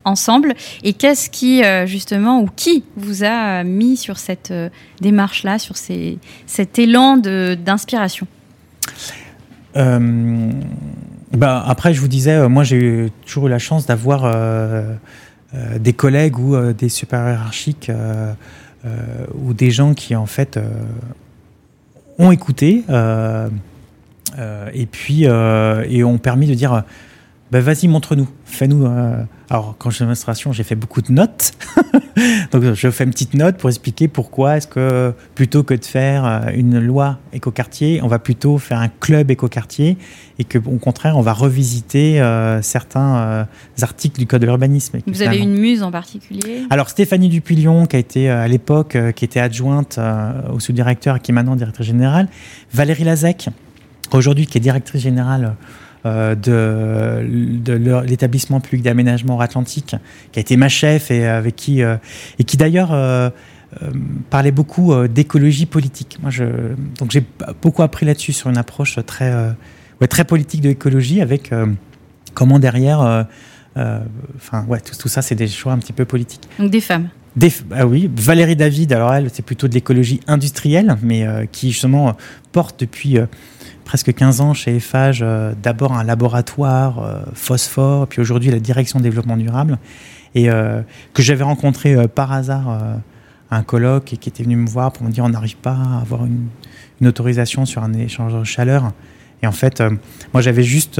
ensemble. Et qu'est-ce qui, justement, ou qui vous a mis sur cette démarche-là, sur cet élan d'inspiration ? Après, je vous disais, moi, j'ai toujours eu la chance d'avoir des collègues ou des supérieurs hiérarchiques ou des gens qui, en fait, ont écouté et ont permis de dire vas-y, montre-nous, fais-nous. Alors, quand j'étais en administration, j'ai fait beaucoup de notes. Donc, je fais une petite note pour expliquer pourquoi est-ce que, plutôt que de faire une loi écoquartier, on va plutôt faire un club écoquartier et qu'au contraire, on va revisiter certains articles du Code de l'urbanisme. Vous avez une muse en particulier ? Alors, Stéphanie Dupillon, qui a été à l'époque, qui était adjointe au sous-directeur et qui est maintenant directrice générale. Valérie Lazec, aujourd'hui, qui est directrice générale de l'établissement public d'aménagement Atlantique, qui a été ma chef et avec qui d'ailleurs parlait beaucoup d'écologie politique. Donc j'ai beaucoup appris là-dessus sur une approche très politique de l'écologie avec comment derrière tout ça c'est des choix un petit peu politiques. Donc des femmes. Oui, Valérie David, alors elle c'est plutôt de l'écologie industrielle mais qui justement porte depuis presque 15 ans chez Eiffage, d'abord un laboratoire phosphore, puis aujourd'hui la direction développement durable, et que j'avais rencontré par hasard à un colloque et qui était venu me voir pour me dire on n'arrive pas à avoir une autorisation sur un échangeur de chaleur. Et en fait, moi j'avais juste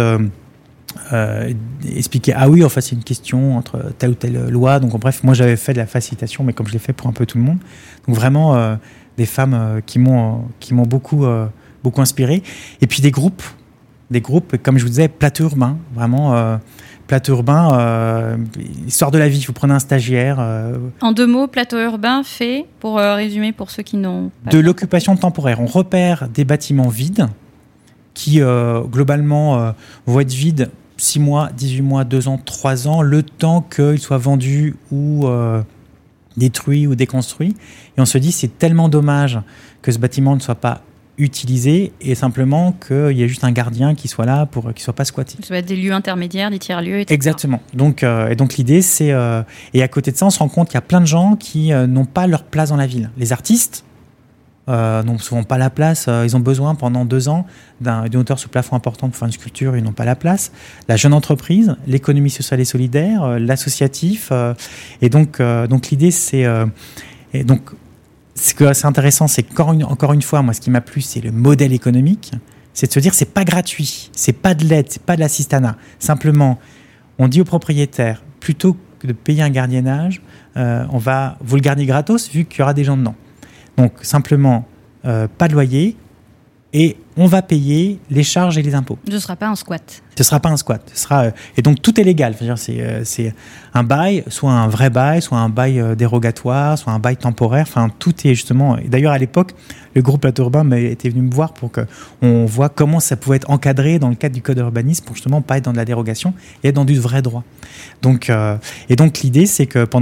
expliqué c'est une question entre telle ou telle loi. Donc bref, moi j'avais fait de la facilitation, mais comme je l'ai fait pour un peu tout le monde. Donc vraiment des femmes qui m'ont beaucoup inspiré. Et puis des groupes, comme je vous disais, plateau urbain, vraiment plateau urbain, histoire de la vie. Vous prenez un stagiaire. En 2 mots, plateau urbain fait, pour résumer pour ceux qui n'ont pas... De l'occupation temporaire. On repère des bâtiments vides qui, globalement, vont être vides 6 mois, 18 mois, 2 ans, 3 ans, le temps qu'ils soient vendus ou détruits ou déconstruits. Et on se dit, c'est tellement dommage que ce bâtiment ne soit pas utilisé et simplement qu'il y ait juste un gardien qui soit là pour qu'il ne soit pas squatté. Ça va être des lieux intermédiaires, des tiers-lieux, etc. Exactement. Donc l'idée, c'est... et à côté de ça, on se rend compte qu'il y a plein de gens qui n'ont pas leur place dans la ville. Les artistes n'ont souvent pas la place. Ils ont besoin pendant 2 ans d'une hauteur sous plafond importante pour faire une sculpture. Ils n'ont pas la place. La jeune entreprise, l'économie sociale et solidaire, l'associatif. Et donc l'idée, c'est... et donc, ce que c'est intéressant, c'est encore une fois, moi, ce qui m'a plu, c'est le modèle économique. C'est de se dire, c'est pas gratuit, c'est pas de l'aide, c'est pas de l'assistanat. Simplement, on dit aux propriétaires, plutôt que de payer un gardiennage, vous le gardez gratos, vu qu'il y aura des gens dedans. Donc, simplement, pas de loyer, et on va payer les charges et les impôts. Ce ne sera pas un squat. Ce ne sera pas un squat. Et donc, tout est légal. C'est un bail, soit un vrai bail, soit un bail dérogatoire, soit un bail temporaire. Enfin, tout est justement... Et d'ailleurs, à l'époque, le groupe Plateau Urbain était venu me voir pour qu'on voit comment ça pouvait être encadré dans le cadre du code de l'urbanisme pour justement pas être dans de la dérogation et être dans du vrai droit. Donc l'idée, c'est que pendant